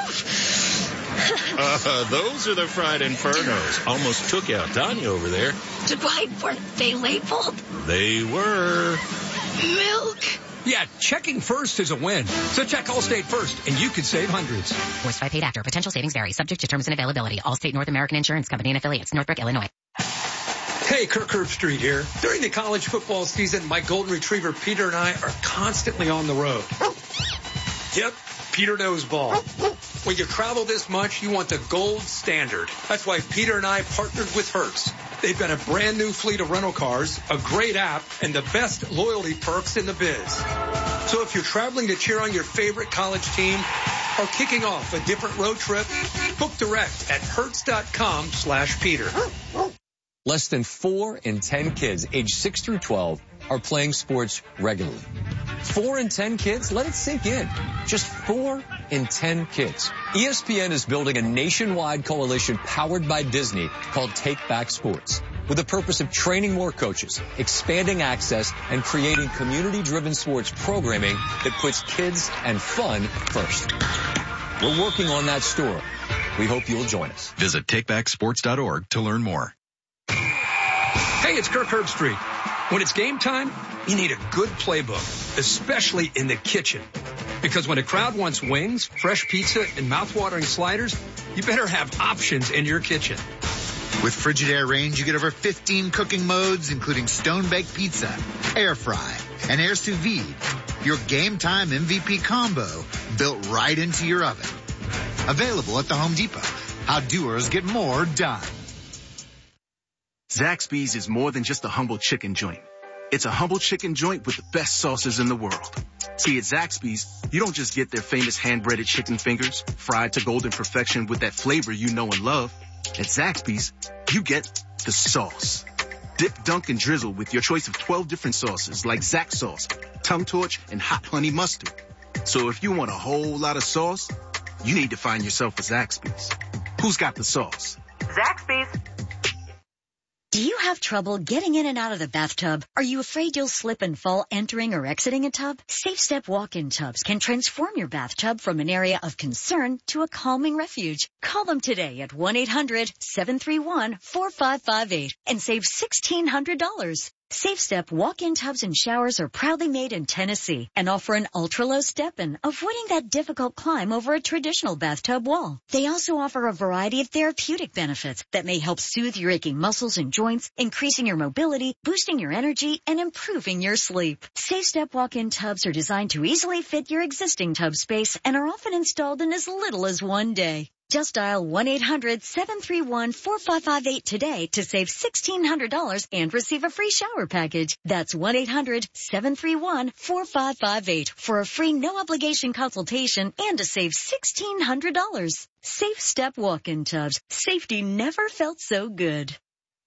uh, those are the fried infernos. Almost took out Tanya over there.
Why weren't they labeled?
They were.
Milk.
Yeah, checking first is a win. So check Allstate first, and you could save hundreds.
Voiced by paid actor. Potential savings vary. Subject to terms and availability. Allstate North American Insurance Company and affiliates. Northbrook, Illinois.
Hey, Kirk Herbstreit here. During the college football season, my golden retriever Peter and I are constantly on the road. Yep, Peter knows ball. When you travel this much, you want the gold standard. That's why Peter and I partnered with Hertz. They've got a brand new fleet of rental cars, a great app, and the best loyalty perks in the biz. So if you're traveling to cheer on your favorite college team or kicking off a different road trip, book direct at hertz.com slash Peter.
Less than four in ten kids aged six through twelve are playing sports regularly. Four in ten kids? Let it sink in. Just four in ten kids. E S P N is building a nationwide coalition powered by Disney called Take Back Sports, with the purpose of training more coaches, expanding access, and creating community-driven sports programming that puts kids and fun first. We're working on that story. We hope you'll join us.
Visit take back sports dot org to learn more.
Hey, it's Kirk Herbstreit. When it's game time, you need a good playbook, especially in the kitchen. Because when a crowd wants wings, fresh pizza, and mouthwatering sliders, you better have options in your kitchen.
With Frigidaire range, you get over fifteen cooking modes, including stone-baked pizza, air fry, and air sous vide. Your game time M V P combo built right into your oven. Available at the Home Depot. How doers get more done.
Zaxby's is more than just a humble chicken joint. It's a humble chicken joint with the best sauces in the world. See, at Zaxby's, you don't just get their famous hand-breaded chicken fingers, fried to golden perfection with that flavor you know and love. At Zaxby's, you get the sauce. Dip, dunk, and drizzle with your choice of twelve different sauces like Zax sauce, Tongue Torch, and Hot Honey Mustard. So if you want a whole lot of sauce, you need to find yourself a Zaxby's. Who's got the sauce?
Zaxby's. Do you have trouble getting in and out of the bathtub? Are you afraid you'll slip and fall entering or exiting a tub? Safe Step walk-in tubs can transform your bathtub from an area of concern to a calming refuge. Call them today at one eight hundred seven three one four five five eight and save sixteen hundred dollars. Safe Step walk-in tubs and showers are proudly made in Tennessee and offer an ultra-low step-in, avoiding that difficult climb over a traditional bathtub wall. They also offer a variety of therapeutic benefits that may help soothe your aching muscles and joints, increasing your mobility, boosting your energy, and improving your sleep. Safe Step walk-in tubs are designed to easily fit your existing tub space and are often installed in as little as one day. Just dial one eight hundred seven three one four five five eight today to save sixteen hundred dollars and receive a free shower package. That's one eight hundred seven three one four five five eight for a free no-obligation consultation and to save sixteen hundred dollars. Safe Step walk-in tubs. Safety never felt so good.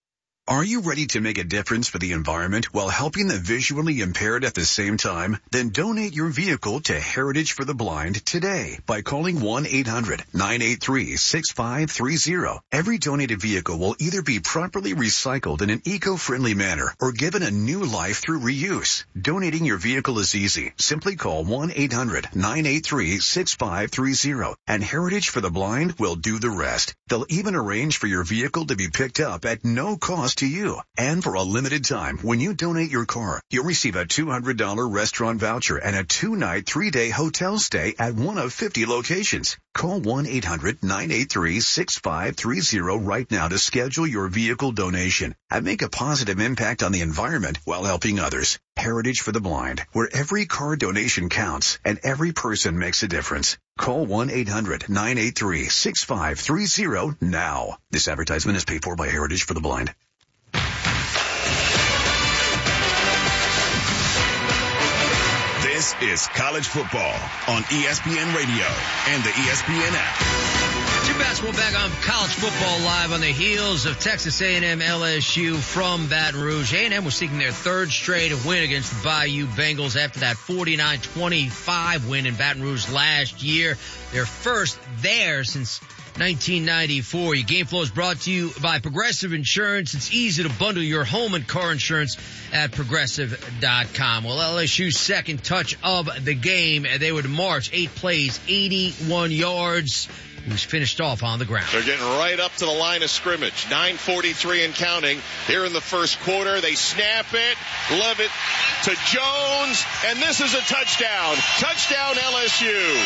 Are you ready to make a difference for the environment while helping the visually impaired at the same time? Then donate your vehicle to Heritage for the Blind today by calling one eight hundred nine eight three six five three zero. Every donated vehicle will either be properly recycled in an eco-friendly manner or given a new life through reuse. Donating your vehicle is easy. Simply call one eight hundred nine eight three six five three zero and Heritage for the Blind will do the rest. They'll even arrange for your vehicle to be picked up at no cost to you. And for a limited time, when you donate your car, you'll receive a two hundred dollars restaurant voucher and a two-night, three-day hotel stay at one of fifty locations. Call one eight hundred nine eight three six five three zero right now to schedule your vehicle donation and make a positive impact on the environment while helping others. Heritage for the Blind, where every car donation counts and every person makes a difference. Call one eight hundred nine eight three six five three zero now. This advertisement is paid for by Heritage for the Blind.
This is college football on E S P N Radio and the E S P N app.
Jim Basketball back on College Football Live on the heels of Texas A and M L S U from Baton Rouge. A and M was seeking their third straight win against the Bayou Bengals after that forty-nine twenty-five win in Baton Rouge last year. Their first there since nineteen ninety-four. Your game flow is brought to you by Progressive Insurance. It's easy to bundle your home and car insurance at progressive dot com. Well, L S U's second touch of the game, they would march eight plays, eighty-one yards. He was finished off on the ground.
They're getting right up to the line of scrimmage. nine forty-three and counting here in the first quarter. They snap it. Levitt to Jones. And this is a touchdown. Touchdown L S U.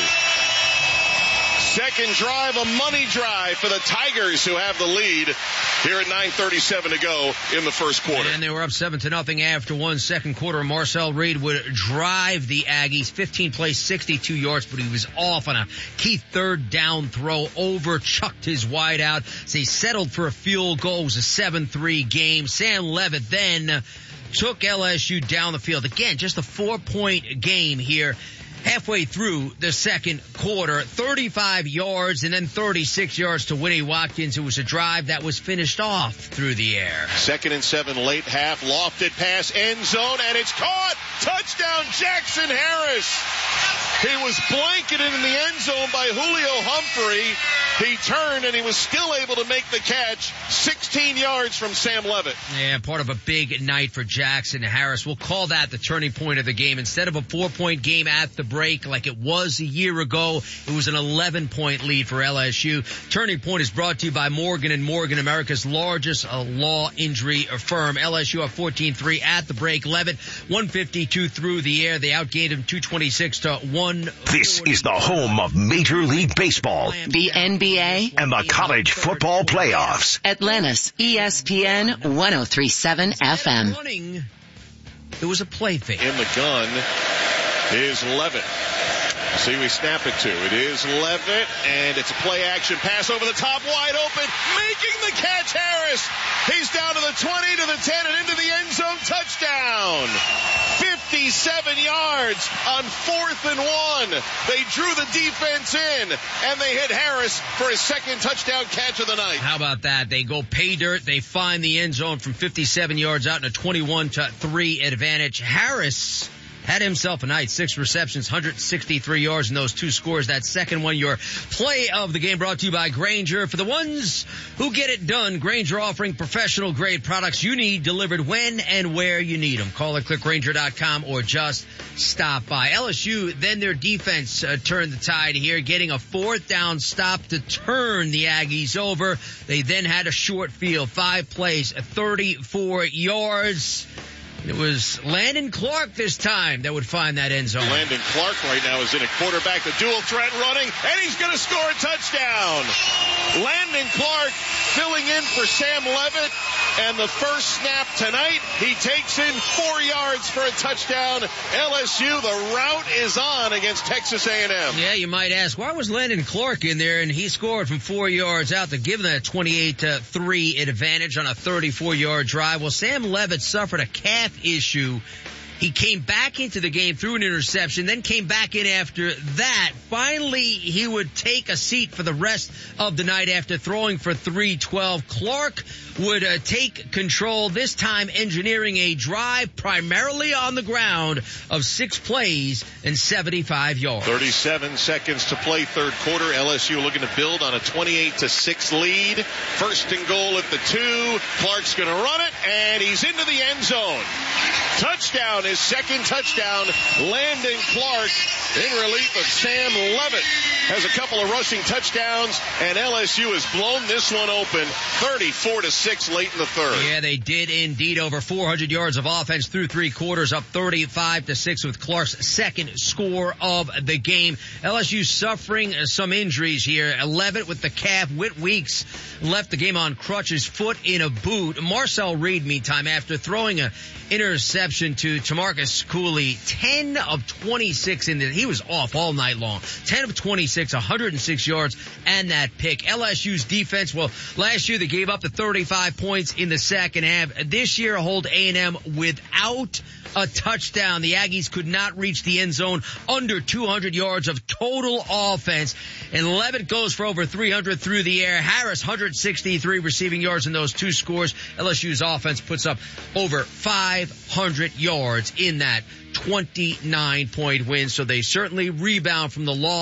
Second drive, a money drive for the Tigers, who have the lead here at nine thirty-seven to go in the first quarter.
And they were up seven to nothing after one second quarter. Marcel Reed would drive the Aggies fifteen plays, sixty-two yards, but he was off on a key third down throw, over chucked his wide out. So he settled for a field goal. It was a seven three game. Sam Levitt then took L S U down the field. Again, just a four point game here. Halfway through the second quarter, thirty-five yards and then thirty-six yards to Winnie Watkins. It was a drive that was finished off through the air.
Second and seven, late half, lofted pass, end zone, and it's caught. Touchdown, Jackson Harris. He was blanketed in the end zone by Julio Humphrey. He turned and he was still able to make the catch. sixteen yards from Sam Levitt.
Yeah, part of a big night for Jackson Harris. We'll call that the turning point of the game. Instead of a four-point game at the break like it was a year ago, it was an eleven-point lead for L S U. Turning point is brought to you by Morgan and Morgan, America's largest uh, law injury firm. L S U up fourteen three at the break. Levitt, one fifty-two through the air. They outgained him two twenty-six to one.
This is the home of Major League Baseball,
the N B A,
and the college football playoffs.
Atlantis, E S P N one oh three point seven F M.
Running, it was a play fake.
In the gun is Levitt. See, we snap it to. It is Levitt, and it's a play-action pass over the top, wide open, making the catch, Harris. He's down to the twenty, to the ten, and into the end zone. Touchdown. fifty-seven yards on fourth and one. They drew the defense in, and they hit Harris for his second touchdown catch of the night.
How about that? They go pay dirt. They find the end zone from fifty-seven yards out in a twenty-one to three advantage. Harris had himself a night. Six receptions, one hundred sixty-three yards in those two scores. That second one, your play of the game, brought to you by Grainger. For the ones who get it done, Grainger offering professional grade products you need delivered when and where you need them. Call or click Grainger dot com or just stop by. L S U, then their defense uh, turned the tide here, getting a fourth down stop to turn the Aggies over. They then had a short field, five plays, thirty-four yards. It was Landon Clark this time that would find that end zone.
Landon Clark right now is in a quarterback, the dual threat running, and he's going to score a touchdown. Landon Clark filling in for Sam Levitt, and the first snap tonight, he takes in four yards for a touchdown. L S U, the route is on against Texas A and M.
Yeah, you might ask, why was Landon Clark in there? And he scored from four yards out to give them a twenty-eight to three advantage on a thirty-four yard drive. Well, Sam Levitt suffered a calf issue He came back into the game, threw an interception, then came back in after that. Finally, he would take a seat for the rest of the night after throwing for three twelve. Clark would uh, take control, this time engineering a drive primarily on the ground of six plays and seventy-five yards.
thirty-seven seconds to play, third quarter. L S U looking to build on a twenty-eight to six lead. First and goal at the two. Clark's going to run it, and he's into the end zone. Touchdown, his second touchdown. Landon Clark in relief of Sam Levitt has a couple of rushing touchdowns, and L S U has blown this one open thirty-four to six late in the third.
Yeah, they did indeed. Over four hundred yards of offense through three quarters, up thirty-five to six with Clark's second score of the game. L S U suffering some injuries here. Levitt with the calf. Whit Weeks left the game on crutches, foot in a boot. Marcel Reed, meantime, after throwing a interception to Tamarcus Cooley, ten of twenty-six in the, he was off all night long. ten of twenty-six, one hundred six yards, and that pick. L S U's defense, well, last year they gave up the thirty-five points in the second half. This year, hold A and M without a touchdown. The Aggies could not reach the end zone, under two hundred yards of total offense. And Levitt goes for over three hundred through the air. Harris, one hundred sixty-three receiving yards in those two scores. L S U's offense puts up over five hundred yards in that twenty-nine point win. So they certainly rebound from the loss.